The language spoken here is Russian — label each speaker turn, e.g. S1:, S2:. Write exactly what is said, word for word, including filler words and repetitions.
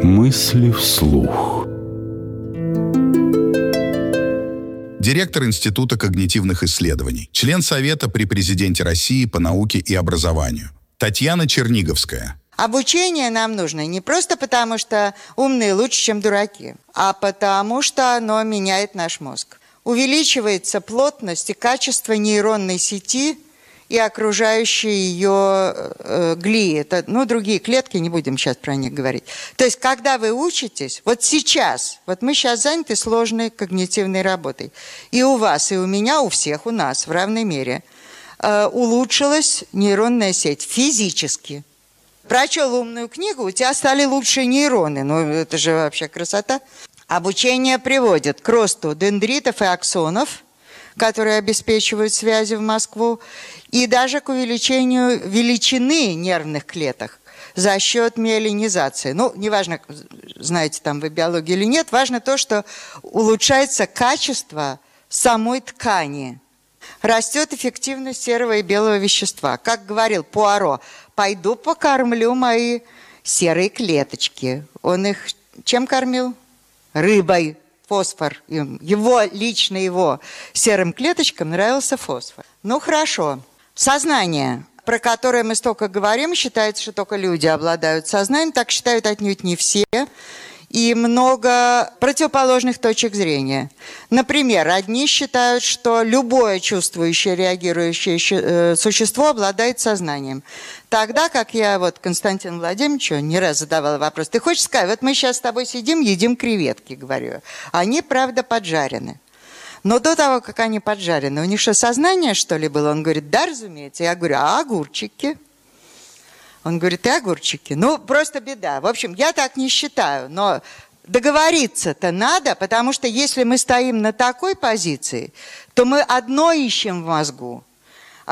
S1: Мысли вслух.
S2: Директор Института когнитивных исследований, член Совета при Президенте России по науке и образованию Татьяна Черниговская.
S3: Обучение нам нужно не просто потому, что умные лучше, чем дураки, а потому, что оно меняет наш мозг. Увеличивается плотность и качество нейронной сети и окружающей ее э, глии. Это, ну, другие клетки, не будем сейчас про них говорить. То есть, когда вы учитесь, вот сейчас, вот мы сейчас заняты сложной когнитивной работой. И у вас, и у меня, у всех, у нас в равной мере э, улучшилась нейронная сеть физически. Прочел умную книгу, у тебя стали лучшие нейроны. Ну, это же вообще красота. Обучение приводит к росту дендритов и аксонов, которые обеспечивают связи в Москву, и даже к увеличению величины нервных клеток за счет миелинизации. Ну, неважно, знаете там вы биологию или нет, важно то, что улучшается качество самой ткани. Растет эффективность серого и белого вещества. Как говорил Пуаро, пойду покормлю мои серые клеточки. Он их чем кормил? Рыбой. Фосфор. Его, лично его серым клеточкам нравился фосфор. Ну, хорошо. Сознание, про которое мы столько говорим, считается, что только люди обладают сознанием. Так считают отнюдь не все. И много противоположных точек зрения. Например, одни считают, что любое чувствующее, реагирующее существо обладает сознанием. Тогда, как я вот Константину Владимировичу не раз задавала вопрос, ты хочешь сказать, вот мы сейчас с тобой сидим, едим креветки, говорю. Они, правда, поджарены. Но до того, как они поджарены, у них что, сознание, что ли, было? Он говорит, да, разумеется. Я говорю, а огурчики? Он говорит, и огурчики. Ну, просто беда. В общем, я так не считаю, но договориться-то надо, потому что если мы стоим на такой позиции, то мы одно ищем в мозгу,